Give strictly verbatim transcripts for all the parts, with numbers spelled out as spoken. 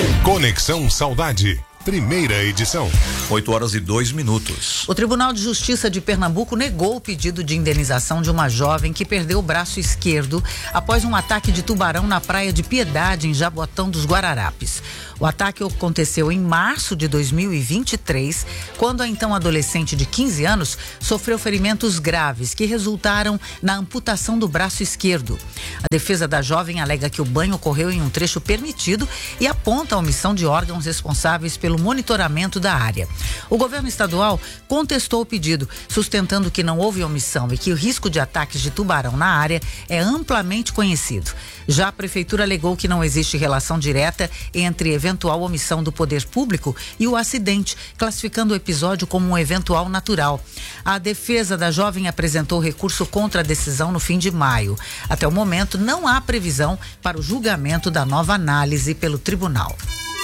Conexão Saudade, primeira edição. oito horas e dois minutos. O Tribunal de Justiça de Pernambuco negou o pedido de indenização de uma jovem que perdeu o braço esquerdo após um ataque de tubarão na praia de Piedade, em Jaboatão dos Guararapes. O ataque aconteceu em março de dois mil e vinte e três, quando a então adolescente de quinze anos sofreu ferimentos graves que resultaram na amputação do braço esquerdo. A defesa da jovem alega que o banho ocorreu em um trecho permitido e aponta a omissão de órgãos responsáveis pelo monitoramento da área. O governo estadual contestou o pedido, sustentando que não houve omissão e que o risco de ataques de tubarão na área é amplamente conhecido. Já a prefeitura alegou que não existe relação direta entre eventual omissão do poder público e o acidente, classificando o episódio como um eventual natural. A defesa da jovem apresentou recurso contra a decisão no fim de maio. Até o momento, não há previsão para o julgamento da nova análise pelo tribunal.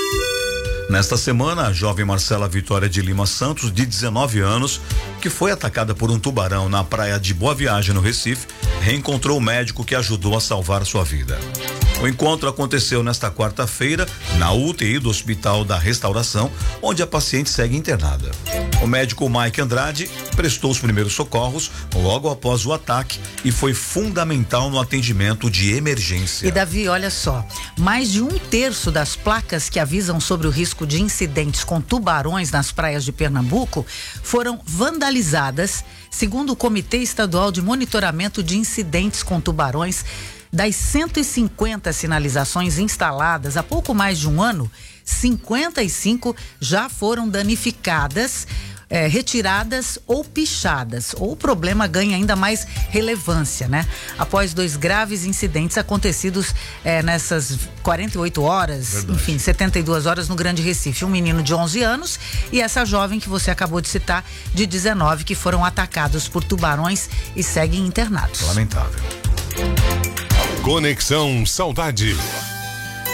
Nesta semana, a jovem Marcela Vitória de Lima Santos, de dezenove anos, que foi atacada por um tubarão na praia de Boa Viagem, no Recife, reencontrou o médico que ajudou a salvar sua vida. O encontro aconteceu nesta quarta-feira na U T I do Hospital da Restauração, onde a paciente segue internada. O médico Mike Andrade prestou os primeiros socorros logo após o ataque e foi fundamental no atendimento de emergência. E Davi, olha só, mais de um terço das placas que avisam sobre o risco de incidentes com tubarões nas praias de Pernambuco foram vandalizadas, segundo o Comitê Estadual de Monitoramento de Incidentes com Tubarões. Das cento e cinquenta sinalizações instaladas há pouco mais de um ano, cinquenta e cinco já foram danificadas, é, retiradas ou pichadas. Ou o problema ganha ainda mais relevância, né? Após dois graves incidentes acontecidos é, nessas quarenta e oito horas, Verdade. enfim, setenta e duas horas no Grande Recife. Um menino de onze anos e essa jovem que você acabou de citar, de dezenove, que foram atacados por tubarões e seguem internados. Lamentável. Conexão Saudade.